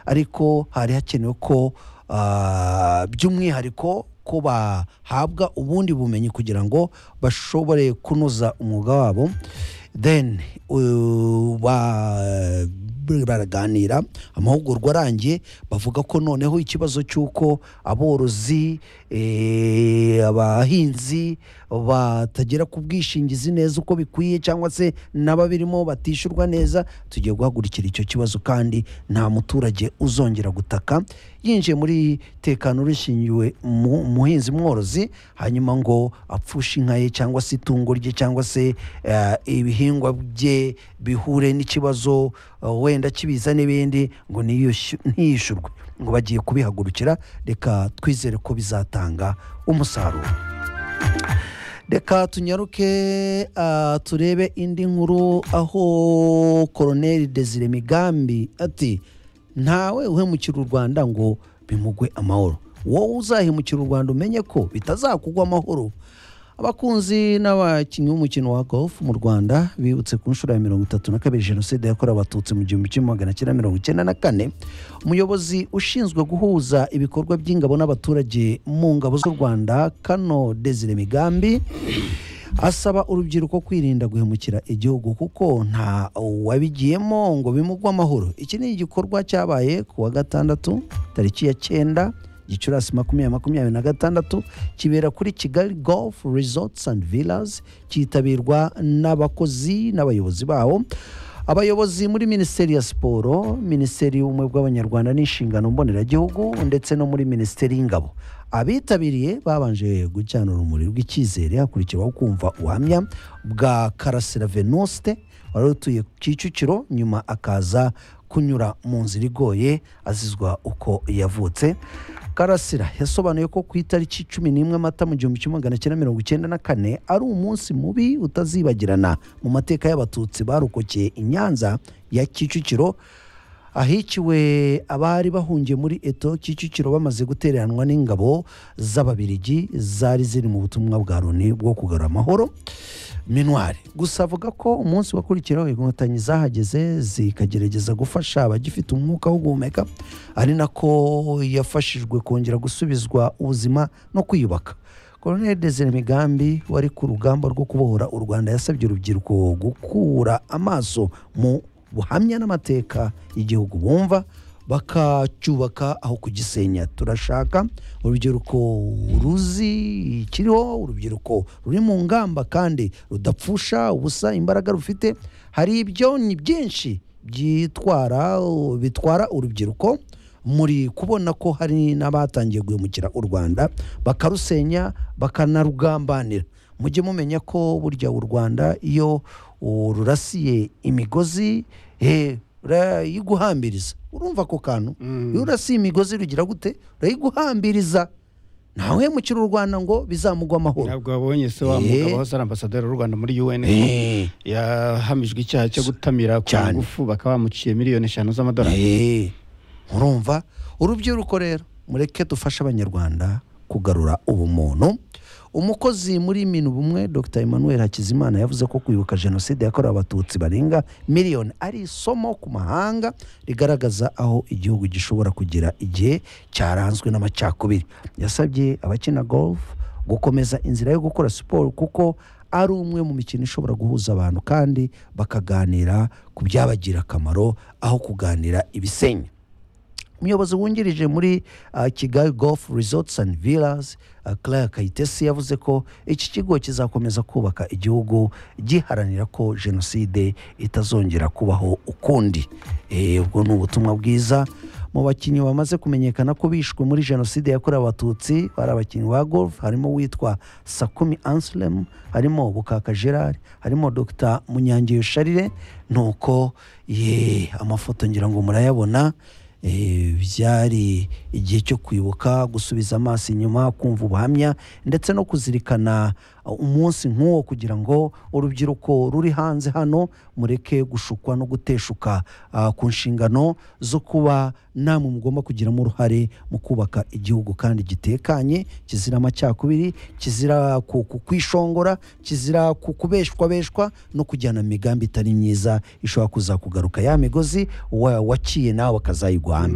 ariko hari hakenewe ko by'umwihariko ko bahabwa ubundi bumenyi kugira ngo bashobore kunoza umwuga wabo. Then baraganira, amahugurwa arangiye bavuga ko noneho ikibazo cy'uko aborozi abahinzi batagera ku bwishingizi neza uko bikwiye cyangwa se n'ababirimo batishyurwa neza, tugiye guhagurukira icyo kibazo kandi nta muturage uzongera gutaka yinjiye muri tekano rishingiwe muhinzi mworozi hanyuma ngo apfushe inka ye cyangwa se itungo rye cyangwa se ibihingwa bye bihure n'ikibazo wenda kibiza n'ibindi ngo ntiyishyurwe. Ngo bagiye kubihagurukira, reka twizere ko bizatanga umusaruro. Reka tunyaruke turebe indi nkuru, aho Colonel Desire Migambi ati ntawe uhemukira u Rwanda ngo bimugwe amahoro. Wowe uzahemukira u Rwanda umenye ko bitazakugwa amahoro. Abakunzi n'abakinnyi b'umukino wa golf mu Rwanda bibutse ku nshuro ya 32 Jenoside yakorewe Abatutsi mu 1994. Umuyobozi ushinzwe guhuza ibikorwa by'ingabo n'abaturage mu ngabo z'u Rwanda Kano Desire Migambi asaba urubyiruko kwirinda guhemukira igihugu kuko nta wabigiyemo ngo bimugwe amahoro. Iki ni igikorwa cyabaye ku wa gatandatu tariki ya 9 Gicurasi 2026 kibera kuri Kigali Golf Resorts and Villas, cyitabirwa n'abakozi n'abayobozi bawo, abayobozi muri Minisiteri ya Siporo, Minisiteri y'Ubumwe bw'Abanyarwanda n'Inshingano Mboneragihugu ndetse no muri Minisiteri y'Ingabo. Abitabiriye babanje gucana urumuri rw'icyizere hakurikiraho kumva ubuhamya bwa Karasira Venuste wari utuye Kicukiro, nyuma akaza kunyura mu nzira igoye azizwa uko yavutse. Karasira yasobanuye ko ku itariki 11 Mata mu 1994 ari umunsi mubi utazibagirana mu mateka y'Abatutsi barokokeye i Nyanza ya Kicukiro, ahikiwe abari bahungiye muri Eto Kicukiro bamaze gutereranwa n'ingabo z'Ababirigi zari ziri mu butumwa bwa Loni bwo kugarura amahoro Minwari. Gusa avuga ko umunsi wakurikiraho inkotanyi zahageze zikagerageza gufasha abagifite umwuka wo guhumeka, ari nako yafashijwe kongera gusubizwa ubuzima no kwiyubaka. Colonel Desire Migambi wari ku rugamba rwo kubohora u Rwanda yasabye urubyiruko gukura amaso mu buhamya n'amateka y'igihugu bumva bakacyubaka aho kugisenya. Turashaka urubyiruko ruzi ikiriho, urubyiruko ruri mu ngamba kandi rudapfusha ubusa imbaraga rufite. Hari ibyo ni byinshi bitwara urubyiruko, muri kubona ko hari n'abatangiye guhemukira u Rwanda bakarusenya bakanarugambanira. Mujye mumenya ko burya u Rwanda iyo ururasiye imigozi urayiguhambiriza. Urumva ko kantu iyo urasiye imigozi rugira gute? Urayiguhambiriza. Ntawe mukira u Rwanda ngo bizamugwa amahoro. Ntabwo wabonye se wa mugabo wa Ambassadeur w'u Rwanda muri UN yahamijwe icyaha cyo gutamira ku ngufu bakaba bamuciye miliyoni 5 z'amadolari. Urumva urubyiruko rero mureke dufasha abanyarwanda kugarura ubumuntu. Umukozi muri Minubumwe Dr Emmanuel Hakizimana yavuze ko kwibuka Jenoside yakorewe Abatutsi barenga miliyoni ari isomo ku mahanga rigaragaza aho igihugu gishobora kugira igihe cyaranzwe n'amacakubiri. Yasabye abakina golf gukomeza inzira yo gukora siporo kuko ari umwe mu mikino ishobora guhuza abantu kandi bakaganira ku byabagira akamaro aho kuganira ibisenya. Umuyobozi wungirije muri Kigali Golf Resorts and Villas Claire Kayitesi yavuze ko iki kigo kizakomeza kubaka igihugu giharanira ko Jenoside itazongera kubaho ukundi. Ubwo ni ubutumwa bwiza mu bakinnyi bamaze kumenyekana ko bishwe muri Jenoside yakorewe Abatutsi. Bari abakinnyi ba golf, harimo witwa Sakumi Anselm, harimo Bukaka Gerard, harimo Dr Munyangeyo Charire. Nuko amafoto ngira ngo murayabona. Byari igihe cyo kwibuka, gusubiza amaso inyuma, kumva ubuhamya ndetse no kuzirikana umunsi nk'uwo kugira ngo urubyiruko ruri hanze hano mureke gushukwa no guteshuka ku nshingano zo kuba namwe mugomba kugiramo uruhare mu kubaka igihugu kandi gitekanye, kizira amacakubiri, kizira kwishongora, kizira kubeshwa no kujyana migambi itari myiza ishobora kuzakugaruka ya migozi waciye nawe bakazayiguhambira.